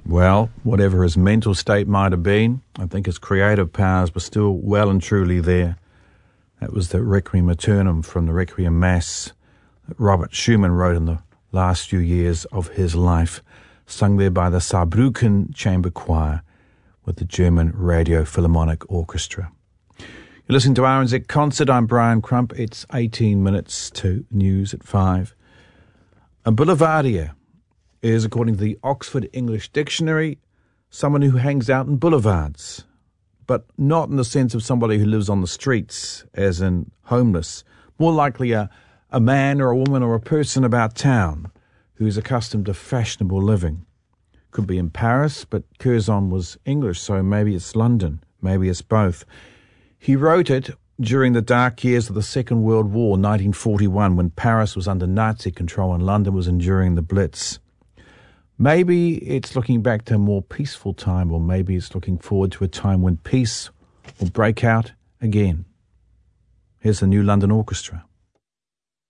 Well, whatever his mental state might have been, I think his creative powers were still well and truly there. That was the Requiem Aeternam from the Requiem Mass that Robert Schumann wrote in the last few years of his life, sung there by the Saarbrücken Chamber Choir with the German Radio Philharmonic Orchestra. You're listening to RNZ Concert. I'm Brian Crump. It's 18 minutes to news at 5. A boulevardier is, according to the Oxford English Dictionary, someone who hangs out in boulevards, but not in the sense of somebody who lives on the streets, as in homeless. More likely a man or a woman or a person about town who is accustomed to fashionable living. Could be in Paris, but Curzon was English, so maybe it's London, maybe it's both. He wrote it during the dark years of the Second World War, 1941, when Paris was under Nazi control and London was enduring the Blitz. Maybe it's looking back to a more peaceful time, or maybe it's looking forward to a time when peace will break out again. Here's the New London Orchestra.